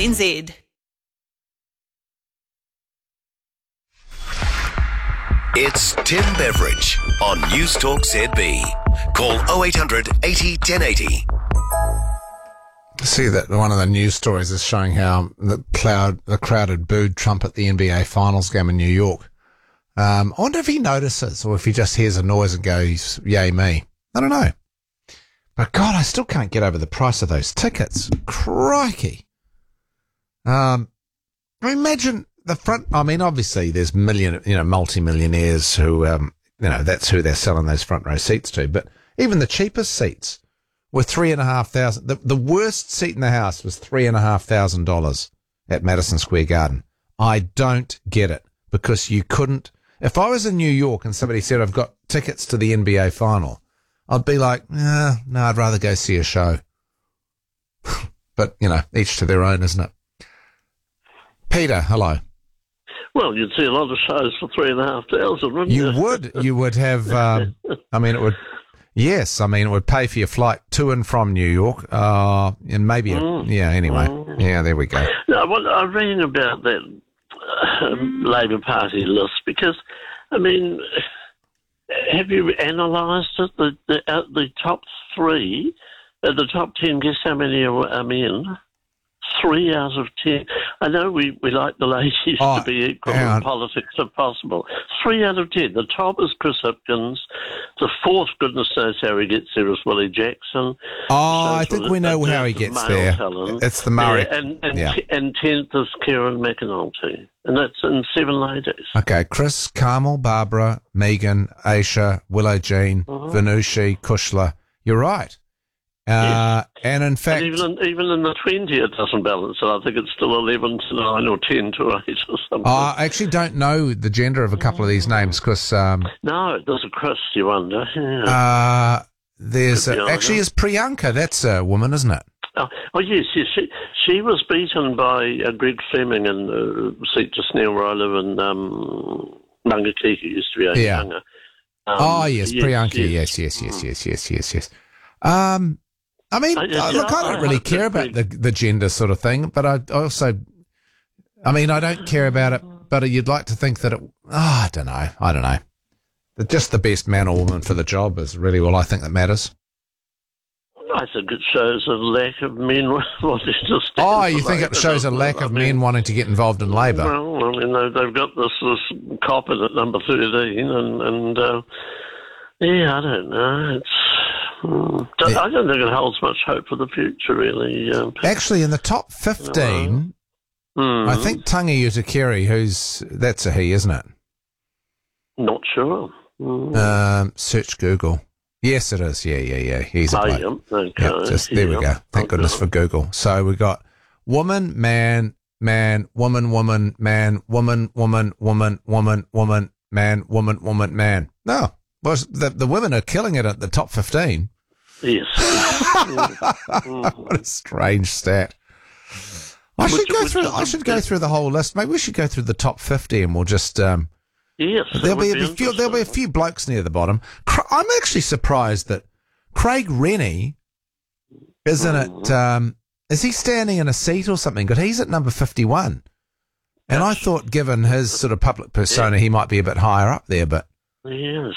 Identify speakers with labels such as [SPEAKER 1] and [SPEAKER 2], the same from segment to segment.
[SPEAKER 1] It's Tim Beveridge on News Talk ZB. Call 0800 80 1080.
[SPEAKER 2] See that one of the news stories is showing how the crowd had booed Trump at the NBA Finals game in New York. I wonder if he notices or if he just hears a noise and goes, yay me. I don't know. But God, I still can't get over the price of those tickets. Crikey. Imagine the front. I mean, obviously there's multi-millionaires who, that's who they're selling those front row seats to. But even the cheapest seats were $3,500. The worst seat in the house was $3,500 at Madison Square Garden. I don't get it because you couldn't. If I was in New York and somebody said I've got tickets to the NBA final, I'd be like, no, I'd rather go see a show. But, each to their own, isn't it? Peter, hello.
[SPEAKER 3] Well, you'd see a lot of shows for $3,500, wouldn't you?
[SPEAKER 2] You would have, it would pay for your flight to and from New York, and maybe, anyway. Yeah, there we go.
[SPEAKER 3] No, I'm reading about that Labour Party list because, have you analysed it? The top three, the top 10, guess how many are men? 3 out of 10. I know we like the ladies to be equal in politics if possible. 3 out of 10. The top is Chris Hipkins. The fourth, goodness knows how he gets there, is Willie Jackson.
[SPEAKER 2] I think we know how he gets there.
[SPEAKER 3] Talent.
[SPEAKER 2] It's the Murray.
[SPEAKER 3] And 10th is Kieran McAnulty. And that's in 7 ladies.
[SPEAKER 2] Okay, Chris, Carmel, Barbara, Megan, Aisha, Willow Jean, Vanushi, Kushla. You're right.
[SPEAKER 3] Yes.
[SPEAKER 2] And in fact,
[SPEAKER 3] and even in the 20, it doesn't balance. So I think it's still 11 to 9 or 10 to 8 or something.
[SPEAKER 2] I actually don't know the gender of a couple of these names because
[SPEAKER 3] no, there's a Chris. You wonder.
[SPEAKER 2] Yeah. There's actually is Priyanka. That's a woman, isn't it?
[SPEAKER 3] Oh yes. She was beaten by Greg Fleming in the seat just near where I live in Mangakiki. Used to be younger.
[SPEAKER 2] Yes, Priyanka. Yes. I don't really care about the gender sort of thing, but I also, I don't care about it, but you'd like to think that I don't know. Just the best man or woman for the job is really all I think that matters.
[SPEAKER 3] I think it shows a lack of men wanting to stand.
[SPEAKER 2] Oh, you think it shows a lack of men wanting to get involved in Labour?
[SPEAKER 3] Well, they've got this cop in at number 13, and I don't know. I don't think it holds much hope for the future, really.
[SPEAKER 2] Actually, in the top 15, I think Tangi Utakiri, that's a he, isn't it?
[SPEAKER 3] Not sure.
[SPEAKER 2] Search Google. Yes, it is. Yeah. He's a bloke.
[SPEAKER 3] Okay.
[SPEAKER 2] There we go. Thank goodness for Google. So we got woman, man, woman, man, woman, man. No. Well, the women are killing it at the top 15.
[SPEAKER 3] Yes.
[SPEAKER 2] What a strange stat. I should go through the whole list. Maybe we should go through the top 50 and we'll just...
[SPEAKER 3] yes.
[SPEAKER 2] There'll be a few blokes near the bottom. I'm actually surprised that Craig Rennie isn't it... is he standing in a seat or something? But he's at number 51. And I thought, given his sort of public persona, he might be a bit higher up there, but...
[SPEAKER 3] Yes.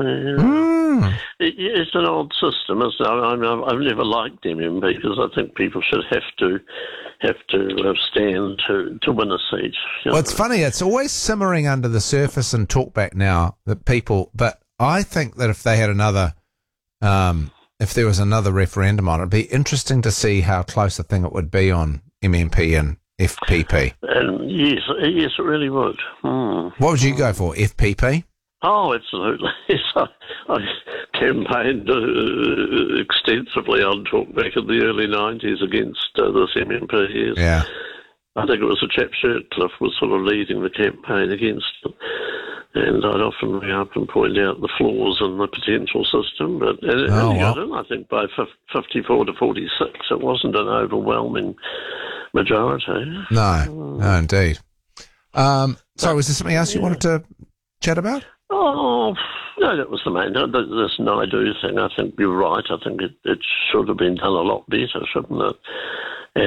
[SPEAKER 3] It's an odd system, isn't it? I've never liked MMP because I think people should have to stand to win a seat.
[SPEAKER 2] Well, it's funny. It's always simmering under the surface and talkback now that people. But I think that if they had another, if there was another referendum on it, it'd be interesting to see how close a thing it would be on MMP and FPP.
[SPEAKER 3] And yes, it really would.
[SPEAKER 2] What would you go for, FPP?
[SPEAKER 3] Oh, absolutely. Yes, I campaigned extensively on Talkback in the early 90s against this MMP. Yes.
[SPEAKER 2] Yeah.
[SPEAKER 3] I think it was a chap Shirtcliffe was sort of leading the campaign against them. And I'd often ring up and point out the flaws in the potential system. But I think by 54 to 46, it wasn't an overwhelming majority.
[SPEAKER 2] No, indeed. So was there something else you wanted to chat about?
[SPEAKER 3] Oh, no, that was the main. This Naidu thing, I think you're right. I think it should have been done a lot better, shouldn't it?